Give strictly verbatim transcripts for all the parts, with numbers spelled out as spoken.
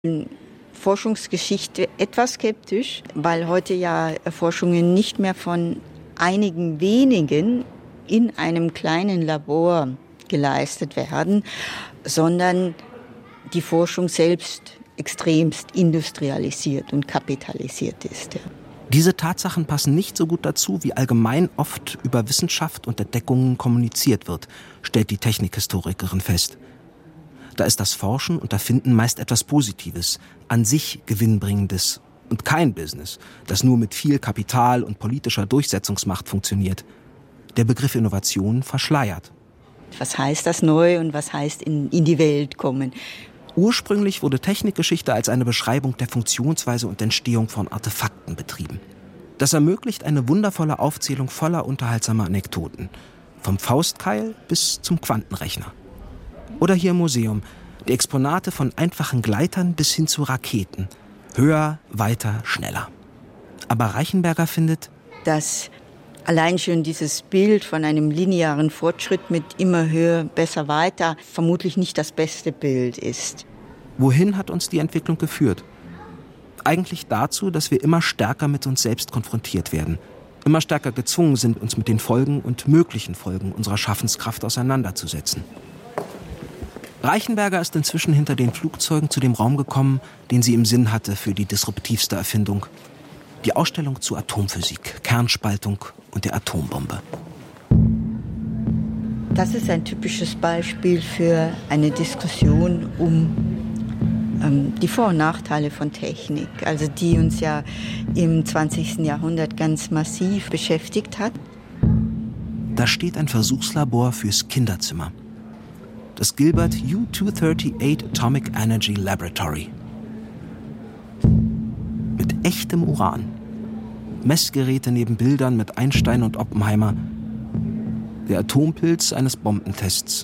Forschungsgeschichte etwas skeptisch, weil heute ja Forschungen nicht mehr von einigen wenigen in einem kleinen Labor geleistet werden, sondern die Forschung selbst extremst industrialisiert und kapitalisiert ist. Ja. Diese Tatsachen passen nicht so gut dazu, wie allgemein oft über Wissenschaft und Entdeckungen kommuniziert wird, stellt die Technikhistorikerin fest. Da ist das Forschen und Erfinden meist etwas Positives, an sich Gewinnbringendes und kein Business, das nur mit viel Kapital und politischer Durchsetzungsmacht funktioniert. Der Begriff Innovation verschleiert. Was heißt das neu und was heißt in, in die Welt kommen? Ursprünglich wurde Technikgeschichte als eine Beschreibung der Funktionsweise und Entstehung von Artefakten betrieben. Das ermöglicht eine wundervolle Aufzählung voller unterhaltsamer Anekdoten. Vom Faustkeil bis zum Quantenrechner. Oder hier im Museum, die Exponate von einfachen Gleitern bis hin zu Raketen. Höher, weiter, schneller. Aber Reichenberger findet, dass allein schon dieses Bild von einem linearen Fortschritt mit immer höher, besser, weiter vermutlich nicht das beste Bild ist. Wohin hat uns die Entwicklung geführt? Eigentlich dazu, dass wir immer stärker mit uns selbst konfrontiert werden. Immer stärker gezwungen sind, uns mit den Folgen und möglichen Folgen unserer Schaffenskraft auseinanderzusetzen. Reichenberger ist inzwischen hinter den Flugzeugen zu dem Raum gekommen, den sie im Sinn hatte für die disruptivste Erfindung. Die Ausstellung zur Atomphysik, Kernspaltung und der Atombombe. Das ist ein typisches Beispiel für eine Diskussion um ähm, die Vor- und Nachteile von Technik, also die uns ja im zwanzigsten Jahrhundert ganz massiv beschäftigt hat. Da steht ein Versuchslabor fürs Kinderzimmer. Das Gilbert U zweihundertachtunddreißig Atomic Energy Laboratory. Mit echtem Uran. Messgeräte neben Bildern mit Einstein und Oppenheimer. Der Atompilz eines Bombentests.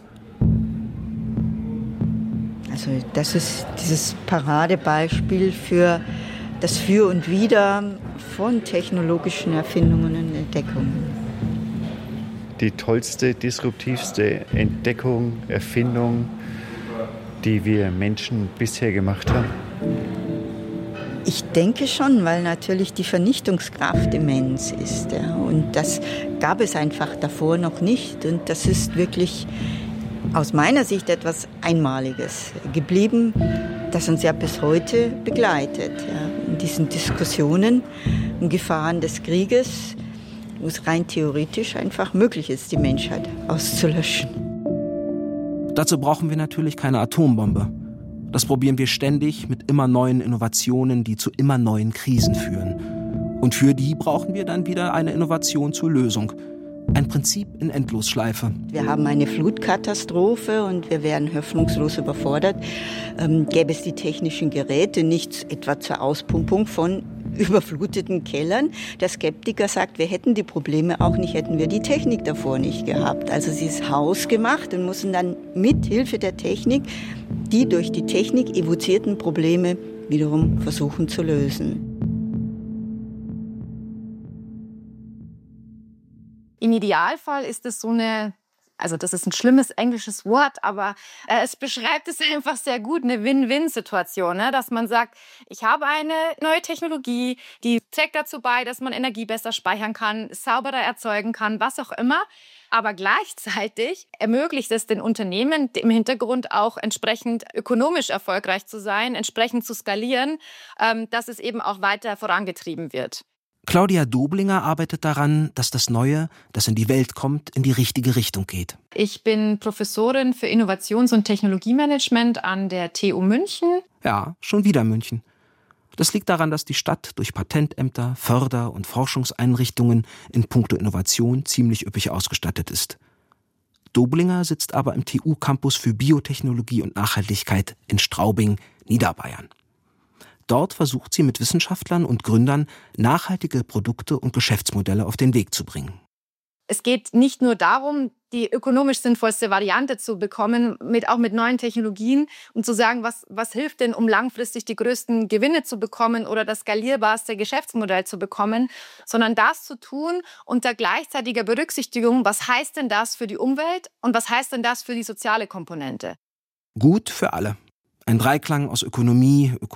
Also das ist dieses Paradebeispiel für das Für und Wider von technologischen Erfindungen und Entdeckungen. Die tollste, disruptivste Entdeckung, Erfindung, die wir Menschen bisher gemacht haben? Ich denke schon, weil natürlich die Vernichtungskraft immens ist. Ja. Und das gab es einfach davor noch nicht. Und das ist wirklich aus meiner Sicht etwas Einmaliges geblieben, das uns ja bis heute begleitet. Ja. In diesen Diskussionen um Gefahren des Krieges, wo es rein theoretisch einfach möglich ist, die Menschheit auszulöschen. Dazu brauchen wir natürlich keine Atombombe. Das probieren wir ständig mit immer neuen Innovationen, die zu immer neuen Krisen führen. Und für die brauchen wir dann wieder eine Innovation zur Lösung. Ein Prinzip in Endlosschleife. Wir haben eine Flutkatastrophe und wir wären hoffnungslos überfordert. Ähm, gäbe es die technischen Geräte nicht etwa zur Auspumpung von überfluteten Kellern. Der Skeptiker sagt, wir hätten die Probleme auch nicht, hätten wir die Technik davor nicht gehabt. Also sie ist hausgemacht und müssen dann mit Hilfe der Technik die durch die Technik evozierten Probleme wiederum versuchen zu lösen. Im Idealfall ist es so eine, also das ist ein schlimmes englisches Wort, aber äh, es beschreibt es einfach sehr gut, eine Win-Win-Situation, ne? Dass man sagt, ich habe eine neue Technologie, die trägt dazu bei, dass man Energie besser speichern kann, sauberer erzeugen kann, was auch immer. Aber gleichzeitig ermöglicht es den Unternehmen im Hintergrund auch entsprechend ökonomisch erfolgreich zu sein, entsprechend zu skalieren, ähm, dass es eben auch weiter vorangetrieben wird. Claudia Doblinger arbeitet daran, dass das Neue, das in die Welt kommt, in die richtige Richtung geht. Ich bin Professorin für Innovations- und Technologiemanagement an der T U München. Ja, schon wieder München. Das liegt daran, dass die Stadt durch Patentämter, Förder- und Forschungseinrichtungen in puncto Innovation ziemlich üppig ausgestattet ist. Doblinger sitzt aber im T U-Campus für Biotechnologie und Nachhaltigkeit in Straubing, Niederbayern. Dort versucht sie mit Wissenschaftlern und Gründern, nachhaltige Produkte und Geschäftsmodelle auf den Weg zu bringen. Es geht nicht nur darum, die ökonomisch sinnvollste Variante zu bekommen, mit, auch mit neuen Technologien und zu sagen, was, was hilft denn, um langfristig die größten Gewinne zu bekommen oder das skalierbarste Geschäftsmodell zu bekommen, sondern das zu tun unter gleichzeitiger Berücksichtigung, was heißt denn das für die Umwelt und was heißt denn das für die soziale Komponente? Gut für alle. Ein Dreiklang aus Ökonomie, Ökologie